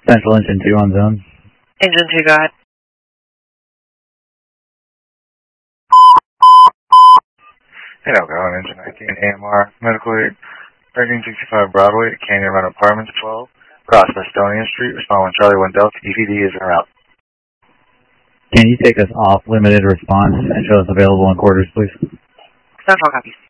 Central Engine 2 on zone. Engine 2, go ahead. Hello, go Engine 19 AMR, medical aid, 1365 Broadway, Canyon Run Apartments 12, across Estonia Street, respond when Charlie 1 Delta, EPD is en route. Can you take us off limited response and show us available in quarters, please? Central copies.